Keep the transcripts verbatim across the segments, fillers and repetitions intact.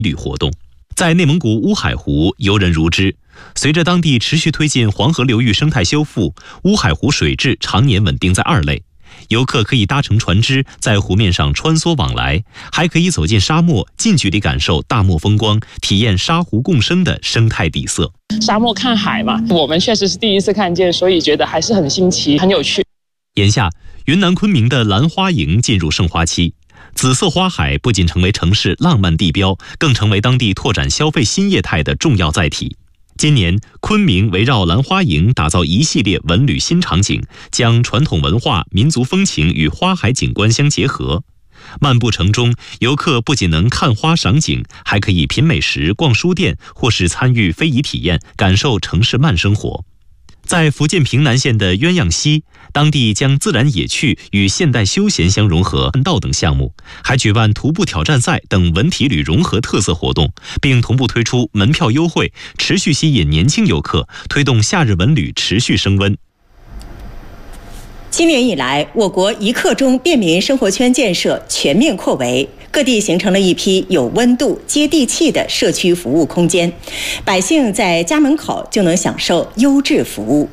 旅活动。在内蒙古乌海湖，游人如织。随着当地持续推进黄河流域生态修复，乌海湖水质常年稳定在二类。游客可以搭乘船只在湖面上穿梭往来，还可以走进沙漠，近距离感受大漠风光，体验沙湖共生的生态底色。 沙漠看海嘛，我们确实是第一次看见，所以觉得还是很新奇、很有趣。 眼下，云南昆明的兰花楹进入盛花期。紫色花海不仅成为城市浪漫地标，更成为当地拓展消费新业态的重要载体。今年，昆明围绕兰花楹打造一系列文旅新场景，将传统文化、民族风情与花海景观相结合。漫步城中，游客不仅能看花赏景，还可以品美食、逛书店，或是参与非遗体验，感受城市慢生活。在福建平南县的鸳鸯溪，当地将自然野趣与现代休闲相融合，栈道等项目，还举办徒步挑战赛等文体旅融合特色活动，并同步推出门票优惠，持续吸引年轻游客，推动夏日文旅持续升温。 今年以来，我国一刻钟便民生活圈建设全面扩围，各地形成了一批有温度、接地气的社区服务空间，百姓在家门口就能享受优质服务。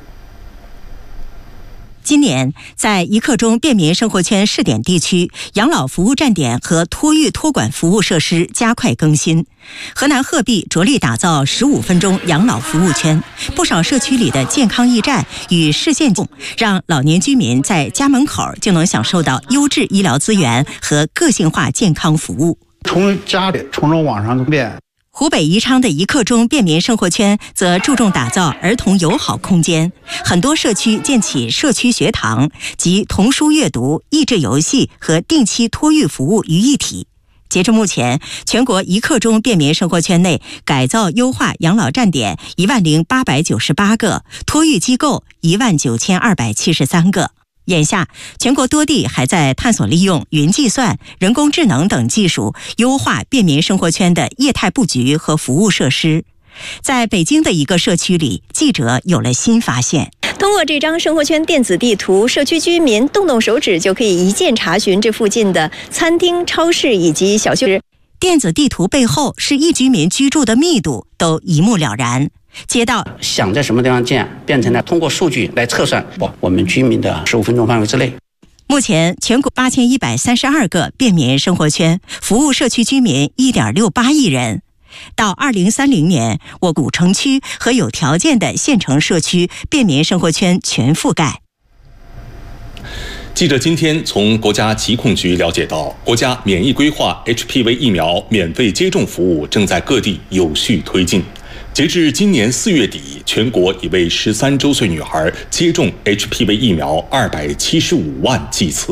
今年，在一刻钟便民生活圈试点地区，养老服务站点和托育托管服务设施加快更新。河南鹤壁着力打造十五分钟养老服务圈，不少社区里的健康驿站与市县让老年居民在家门口就能享受到优质医疗资源和个性化健康服务。 从家里从中网上变。 湖北宜昌的一刻钟便民生活圈则注重打造儿童友好空间，很多社区建起社区学堂，集童书阅读、益智游戏和定期托育服务于一体。截至目前，全国一刻钟便民生活圈内改造优化养老站点一万零八百九十八个，托育机构一万九千二百七十三个。眼下，全国多地还在探索利用云计算、人工智能等技术，优化便民生活圈的业态布局和服务设施。在北京的一个社区里，记者有了新发现。 通过这张生活圈电子地图，社区居民动动手指就可以一键查询这附近的餐厅、超市以及小区。 电子地图背后是一居民居住的密度，都一目了然。街道想在什么地方建，变成了通过数据来测算我们居民的十五分钟范围之内。 目前，全国八千一百三十二个便民生活圈服务社区居民一点六八亿人。到二零三零年，我古城区和有条件的县城社区便民生活圈全覆盖。 记者今天从国家疾控局了解到，国家免疫规划 H P V 疫苗免费接种服务正在各地有序推进。截至今年四月底，全国已为十三周岁女孩接种 H P V 疫苗二百七十五万剂次。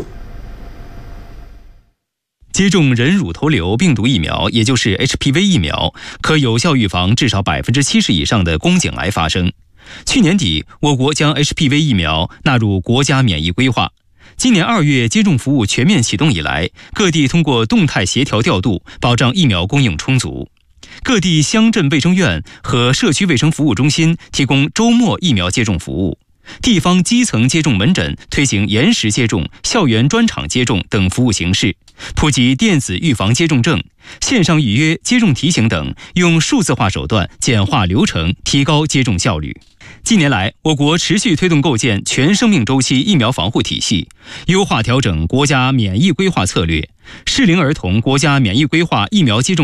接种人乳头瘤病毒疫苗，也就是 H P V 疫苗，可有效预防至少百分之七十以上的宫颈癌发生。去年底，我国将 H P V 疫苗纳入国家免疫规划。今年二月接种服务全面启动以来，各地通过动态协调调度，保障疫苗供应充足。各地乡镇卫生院和社区卫生服务中心提供周末疫苗接种服务，地方基层接种门诊推行延时接种、校园专场接种等服务形式，普及电子预防接种证、线上预约、接种提醒等，用数字化手段简化流程，提高接种效率。近年来，我国持续推动构建全生命周期疫苗防护体系，优化调整国家免疫规划策略，适龄儿童国家免疫规划疫苗接种